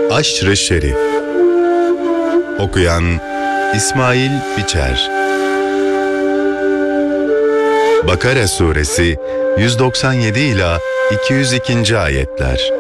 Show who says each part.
Speaker 1: Aşr-ı Şerif. Okuyan İsmail Biçer. Bakara Suresi 197 ila 202. ayetler.